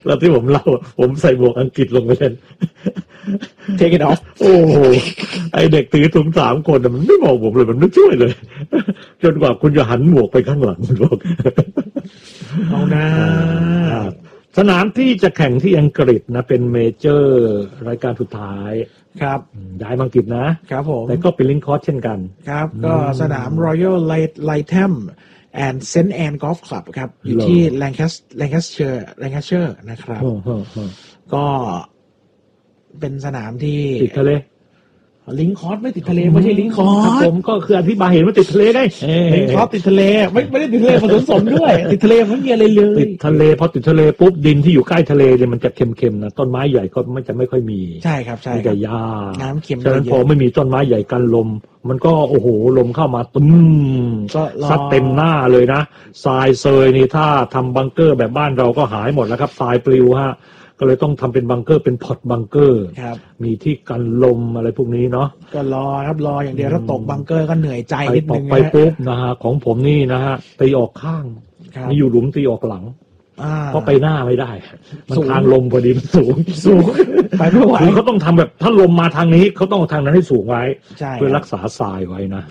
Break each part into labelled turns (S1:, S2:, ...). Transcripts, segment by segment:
S1: แล้วที่ผมเล่าผมใส่หมวกอังกฤษลงไปเล่น
S2: take it off
S1: โอ้โหไอเด็กถือถุง3 คนมันไม่บอกผมเลยมันไม่ช่วยเลยจนกว่าคุณจะหันหมวกไปข้างหลังบอก
S2: เอานะ
S1: สนามที่จะแข่งที่อังกฤษนะเป็นเมเจอร์รายการสุดท้าย
S2: ครับ
S1: ย้ายมาอังกฤษนะครับ
S2: ผม
S1: แต่ก็เป็นลิงคอร์สเช่นกัน
S2: ครับก็สนาม Royal Lytham and St Anne Golf Club ครับอยู่ที่ Lancashire นะครับก็เป็นสนามที่
S1: ติดทะเล
S2: ลิงคอร์สไม่ติดทะเลไม่ใช่ลิงคอร์ส
S1: ผมก็คืออธิบายเห็นว่าติดทะเลได้
S2: ลิงคอร์สติดทะเลไม่ได้ติดทะเลผสมด้วยติดทะเลไม่มีอะไรเลย
S1: ติดทะเลพอติดทะเลปุ๊บดินที่อยู่ใกล้ทะเลเนี่ยมันจะเค็มๆนะต้นไม้ใหญ่ก็ไม่ค่อยมี
S2: ใช่ครับใช่
S1: มีแต่หญ้า
S2: น้ำเค็ม
S1: ฉะนั้นพอไม่มีต้นไม้ใหญ่กันลมมันก็โอ้โหลมเข้ามาตุ้มซัดเต็มหน้าเลยนะทรายเซยนี่ถ้าทำบังเกอร์แบบบ้านเราก็หายหมดแล้วครับทรายปลิวฮะก็เลยต้องทำเป็นบังเกอร์เป็นพอร์ตบังเกอร์มีที่กันลมอะไรพวกนี้เนาะ
S2: ก็รอครับรออย่างเดียวถ้าตกบังเกอร์ก็เหนื่อยใจนิดนึง
S1: ไปปุ๊บนะฮะของผมนี่นะฮะตีออกข้างมีอยู่หลุมตีออกหลังเพราะไปหน้าไม่ได้มันทางลมพอดีมันสูง
S2: ไปไม่ไหว
S1: เขาต้องทำแบบถ้าลมมาทางนี้เขาต้องทางนั้นให้สูงไว้เพื่อรักษาทรายไว้นะ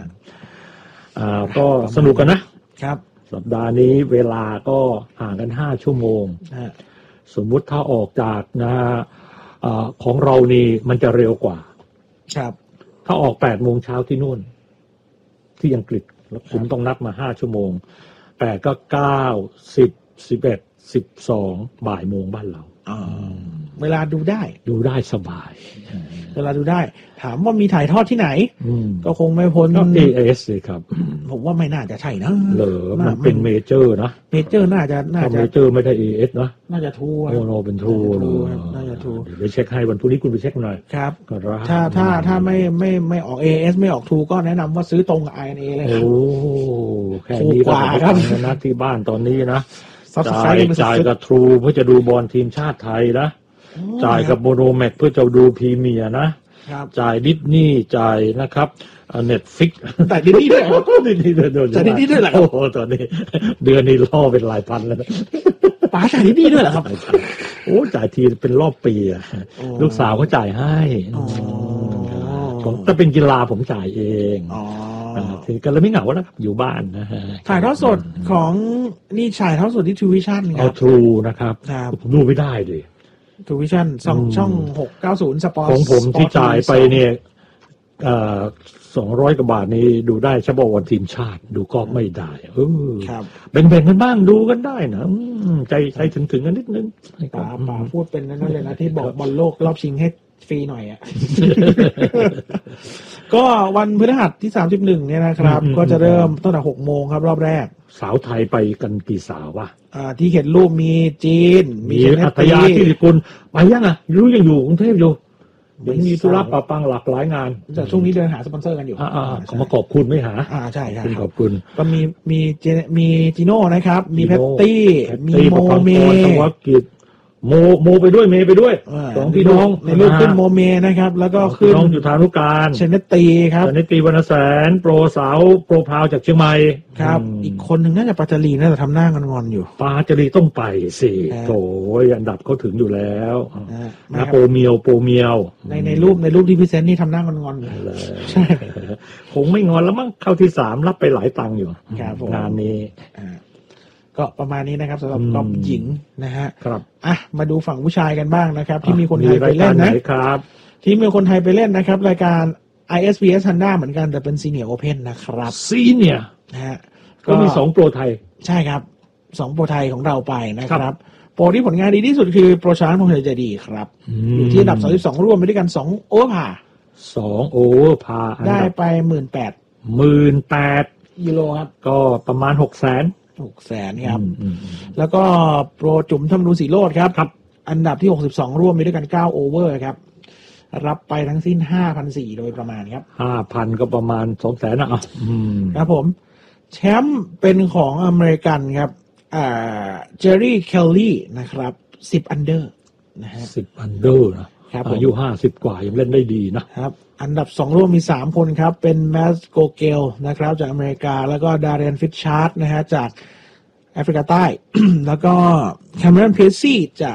S1: ก็สนุกกันนะครับสัปดาห์นี้เวลาก็ห่างกัน5 ชั่วโมงสมมุติถ้าออกจากนะของเรานี่มันจะเร็วกว่า
S2: ครับ
S1: ถ้าออก8 โมงเช้าที่นู่นที่อังกฤษแล้วผมต้องนับมา5 ชั่วโมง8ก็9 10 11 12บ่ายโมงบ้านเรา
S2: เวลาดูได้
S1: สบาย
S2: เวลาดูได้ถามว่ามีถ่ายทอดที่ไหนก็คงไม่พ้น
S1: AS เลยครับ
S2: ผมว่าไม่น่าจะใช่นะ
S1: เหรอมันเป็นเมเจอร์นะ
S2: เมเจอร์น่าจะ
S1: เมเจอร์ไม่ได้ AS นะ
S2: น่าจะทู
S1: โอ้โหเป็นทู
S2: น่าจะทู
S1: เดี๋ยวเช็คให้วันพรุ่งนี้คุณไปเช็คหน่อย
S2: ครับถ้าไม่ออก AS ไม่ออกทูก็แนะนำว่าซื้อตรงกับ INA เลยครับ
S1: โอ้แค่นี้ก็ครับนะที่บ้านตอนนี้นะจ่ายกับทรูเพื่อจะดูบอลทีมชาติไทยนะจ่ายกับโมโนแม็กเพื่อจะดูพรีเมียร์นะจ่ายดิสนีย์จ่ายนะครับเน็ตฟิก
S2: แต่ดิสนีย์ด้วย
S1: ดิสนีย์ด้วย
S2: จ่ายดิสนีย์ด้วยเหรอ
S1: โอ้โหตอนนี้เดือนนี้ล่อเป็นหลายพันแล้วนะ
S2: ป๋าจ่ายดิสนีย์ด้วยเหรอครับ
S1: โอ้จ่ายทีเป็นรอบปีอะลูกสาวเขาจ่ายให้ถ้าเป็นกีฬาผมจ่ายเองถึงกันแล้วไม่เหงาแล้วครับอยู่บ้านนะฮะ
S2: ถ่ายทอดสดของนี่ถ่ายทอดสดที่ทูวิชั่นครับ
S1: ทรูนะครับผมดูไม่ได้เลย
S2: ทูวิชั่นช่อง690สปอร์ต
S1: ของผมที่จ่ายไปเนี่ย200 กว่าบาทนี้ดูได้เฉพาะวันทีมชาติดูก็ไม่ได้แบ่งกันบ้างดูกันได้นะใจถึงกันนิดนึง
S2: ป๋าพูดเป็นนั่นเลยนะที่บอกบอลโลกรอบชิงให้ฟรีหน่อยอ่ะ ก็วันพฤหัสที่31เนี่ยนะครับก็จะเริ่มตั้งแต่6 โมงครับรอบแรก
S1: สาวไทยไปกันกี่สาววะ
S2: ที่เห็นรูปมีจีน
S1: มีอัธยาที่ญี่ปุ่นไปยังอ่ะรู้ยังอยู่กรุงเทพอยู่ยังมีธุระปะปังหลากหลายงาน
S2: แต่ช่วงนี้เดินหาสปอนเซอร์กันอยู่
S1: เขามาขอบคุณไม่หา
S2: ใช่ใช่
S1: ขอบคุณ
S2: ก็มีจีโน่นะครับมีเพปตี้มีโมเม
S1: โมไปด้วยเมไปด้วยสองพี่น้อง
S2: ในรูปขึ้นโมเมนะครับแล้วก็ขึ้น
S1: น้องอยู่ทานุการ
S2: เชนเนตีครับ
S1: เชนเนตีวรรณแสนโปรสาวโปรพาวจากเชียงใหม่
S2: ครับอีกคนหนึ่งน่าจะปาจารีน่าจะทำหน้างอนๆอยู่
S1: ปาจารีต้องไปสิโถอันดับเขาถึงอยู่แล้วนะโปรเมียว
S2: ในรูปที่พิเศษนี่ทำหน้างอนๆอยู่ใช่
S1: คงไม่งอนแล้วมั้งเข้าที่3รับไปหลายตังค์อยู่งานนี้
S2: ก็ประมาณนี้นะครับสำหรับกอล์ฟหญิงนะฮะ
S1: ครับ
S2: มาดูฝั่งผู้ชายกันบ้างนะครับที่มีคนไทยไปเล่น
S1: นะครับ
S2: ที่มีคนไทยไปเล่นนะครับรายการ ISPS Honda เหมือนกันแต่เป็น Senior Open นะครับ
S1: Senior
S2: นะฮะ
S1: ก็มี2 โปรไทย
S2: ใช่ครับ2 โปรไทยของเราไปนะครับโปรที่ผลงานดีที่สุดคือโปรชาร์ลพงษ์ใจดีครับอยู่ที่อันดับ32ร่วมไปด้วยกัน2 โอเวอร์พา
S1: 2 โอเวอร์พา
S2: ได้ไป
S1: 18,000
S2: ยูโรครับ
S1: ก็ประมาณ
S2: 600,000ครับแล้วก็โปรจุ๋มธรรมนูญศรีโรจน์ครับอันดับที่62ร่วมมีด้วยกัน9 โอเวอร์ครับรับไปทั้งสิ้น 5,400 โดยประมาณครับ
S1: 5,000 ก็ประมาณ 200,000
S2: นะครับผมแชมป์เป็นของอเมริกันครับเจอร์รี่เคลลี่นะครับ10 อันเดอร์นะฮะ
S1: 10 อันเดอร์นะอายุ50 กว่ายังเล่นได้ดี
S2: นะครับอันดับ2ร่วมมี3 คนครับเป็นแมสโกเกลนะครับจากอเมริกาแล้วก็ดาเรียนฟิชชาร์ดนะฮะจากแอฟริกาใต้ แล้วก็แคมเมรอนเพซซี่จาก